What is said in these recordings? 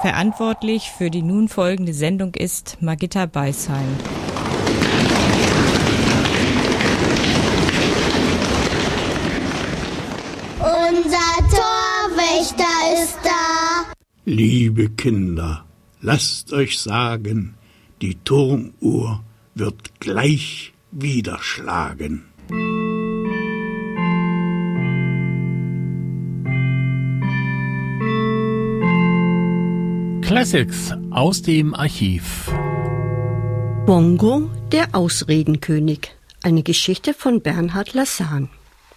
Verantwortlich für die nun folgende Sendung ist Margitta Beisheim. Unser Torwächter ist da. Liebe Kinder, lasst euch sagen, die Turmuhr wird gleich wieder schlagen. Classics aus dem Archiv. Bongo, der Ausredenkönig. Eine Geschichte von Bernhard Lassan.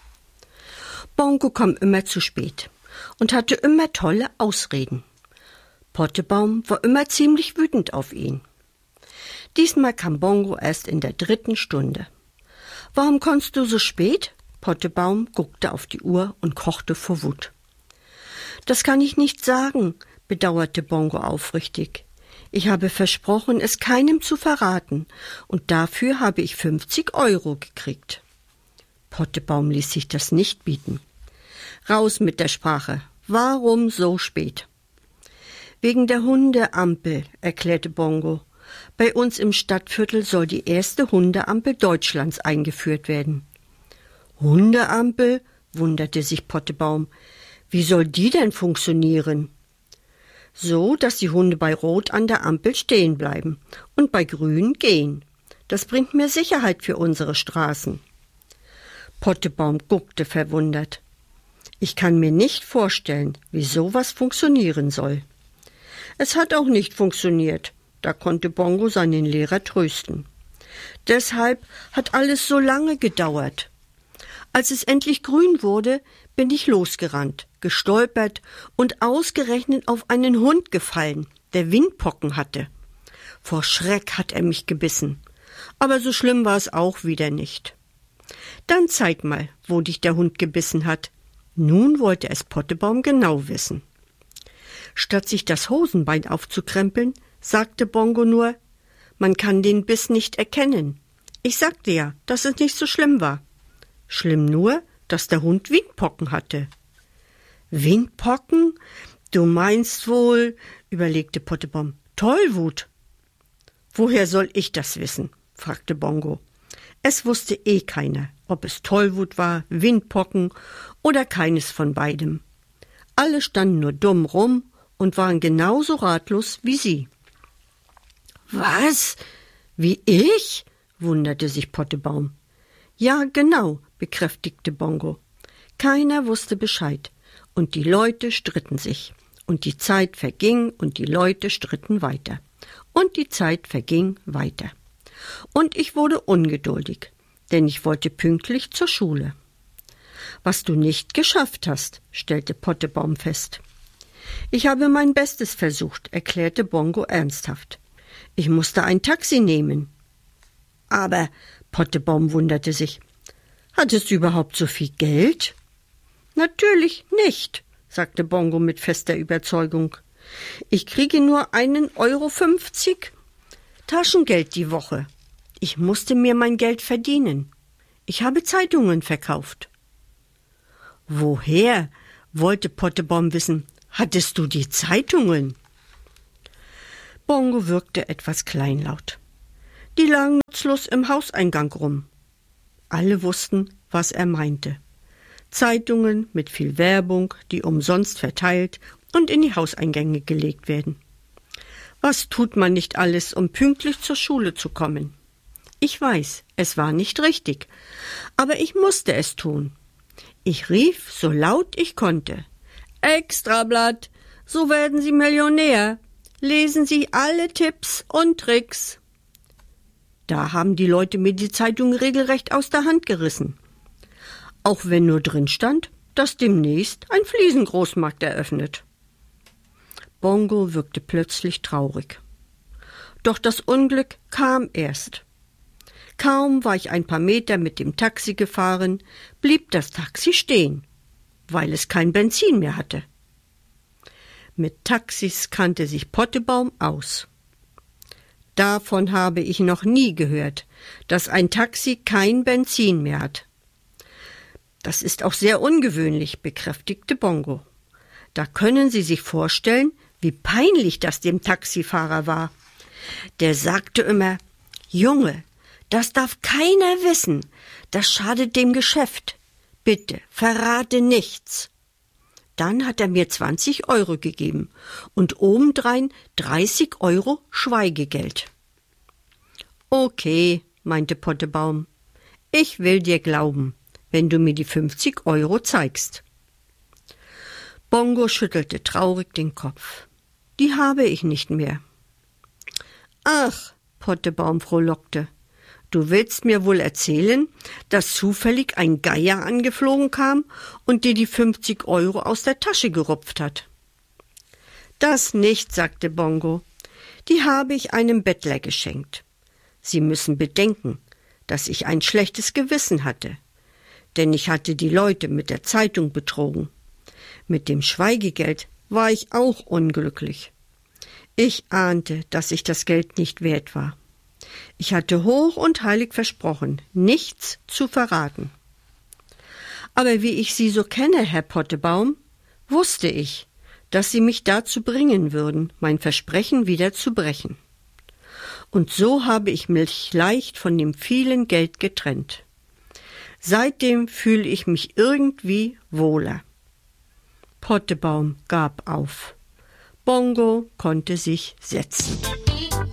Bongo kam immer zu spät und hatte immer tolle Ausreden. Pottebaum war immer ziemlich wütend auf ihn. Diesmal kam Bongo erst in der 3. Stunde. »Warum kommst du so spät?« Pottebaum guckte auf die Uhr und kochte vor Wut. »Das kann ich nicht sagen«, bedauerte Bongo aufrichtig. »Ich habe versprochen, es keinem zu verraten, und dafür habe ich 50 € gekriegt.« Pottebaum ließ sich das nicht bieten. »Raus mit der Sprache. Warum so spät?« »Wegen der Hundeampel«, erklärte Bongo. »Bei uns im Stadtviertel soll die erste Hundeampel Deutschlands eingeführt werden.« »Hundeampel?«, wunderte sich Pottebaum. »Wie soll die denn funktionieren?« »So, dass die Hunde bei Rot an der Ampel stehen bleiben und bei Grün gehen. Das bringt mehr Sicherheit für unsere Straßen.« Pottebaum guckte verwundert. »Ich kann mir nicht vorstellen, wie sowas funktionieren soll.« Es hat auch nicht funktioniert. Da konnte Bongo seinen Lehrer trösten. Deshalb hat alles so lange gedauert. Als es endlich grün wurde, bin ich losgerannt, gestolpert und ausgerechnet auf einen Hund gefallen, der Windpocken hatte. Vor Schreck hat er mich gebissen. Aber so schlimm war es auch wieder nicht. »Dann zeig mal, wo dich der Hund gebissen hat.« Nun wollte es Pottebaum genau wissen. Statt sich das Hosenbein aufzukrempeln, sagte Bongo nur, »Man kann den Biss nicht erkennen. Ich sagte ja, dass es nicht so schlimm war. Schlimm nur, dass der Hund Windpocken hatte.« »Windpocken? Du meinst wohl«, überlegte Pottebaum, »Tollwut.« »Woher soll ich das wissen?«, fragte Bongo. Es wusste eh keiner, ob es Tollwut war, Windpocken oder keines von beidem. Alle standen nur dumm rum und waren genauso ratlos wie sie. »Was? Wie ich?«, wunderte sich Pottebaum. »Ja, genau«, bekräftigte Bongo. Keiner wusste Bescheid, und die Leute stritten sich. Und die Zeit verging, und die Leute stritten weiter. Und die Zeit verging weiter. Und ich wurde ungeduldig, denn ich wollte pünktlich zur Schule. »Was du nicht geschafft hast«, stellte Pottebaum fest. »Ich habe mein Bestes versucht«, erklärte Bongo ernsthaft. »Ich musste ein Taxi nehmen.« »Aber«, Pottebaum wunderte sich, »hattest du überhaupt so viel Geld?« »Natürlich nicht«, sagte Bongo mit fester Überzeugung. »Ich kriege nur 1,50 € Taschengeld die Woche. Ich musste mir mein Geld verdienen. Ich habe Zeitungen verkauft.« »Woher?«, wollte Pottebaum wissen. »Hattest du die Zeitungen?« Bongo wirkte etwas kleinlaut. Die lagen nutzlos im Hauseingang rum. Alle wussten, was er meinte. Zeitungen mit viel Werbung, die umsonst verteilt und in die Hauseingänge gelegt werden. Was tut man nicht alles, um pünktlich zur Schule zu kommen? Ich weiß, es war nicht richtig, aber ich musste es tun. Ich rief, so laut ich konnte. »Extrablatt, so werden Sie Millionär. Lesen Sie alle Tipps und Tricks.« Da haben die Leute mir die Zeitung regelrecht aus der Hand gerissen. Auch wenn nur drin stand, dass demnächst ein Fliesengroßmarkt eröffnet. Bongo wirkte plötzlich traurig. Doch das Unglück kam erst. Kaum war ich ein paar Meter mit dem Taxi gefahren, blieb das Taxi stehen, weil es kein Benzin mehr hatte. Mit Taxis kannte sich Pottebaum aus. Davon habe ich noch nie gehört, dass ein Taxi kein Benzin mehr hat. Das ist auch sehr ungewöhnlich, bekräftigte Bongo. Da können Sie sich vorstellen, wie peinlich das dem Taxifahrer war. Der sagte immer: Junge, das darf keiner wissen, das schadet dem Geschäft. Bitte, verrate nichts. Dann hat er mir 20 € gegeben und obendrein 30 € Schweigegeld. Okay, meinte Pottebaum, ich will dir glauben, wenn du mir die 50 € zeigst. Bongo schüttelte traurig den Kopf. Die habe ich nicht mehr. Ach, Pottebaum frohlockte, du willst mir wohl erzählen, dass zufällig ein Geier angeflogen kam und dir die 50 € aus der Tasche gerupft hat. Das nicht, sagte Bongo, die habe ich einem Bettler geschenkt. Sie müssen bedenken, dass ich ein schlechtes Gewissen hatte, denn ich hatte die Leute mit der Zeitung betrogen. Mit dem Schweigegeld war ich auch unglücklich. Ich ahnte, dass ich das Geld nicht wert war. Ich hatte hoch und heilig versprochen, nichts zu verraten. Aber wie ich Sie so kenne, Herr Pottebaum, wusste ich, dass Sie mich dazu bringen würden, mein Versprechen wieder zu brechen. Und so habe ich mich leicht von dem vielen Geld getrennt. Seitdem fühle ich mich irgendwie wohler. Pottebaum gab auf. Bongo konnte sich setzen.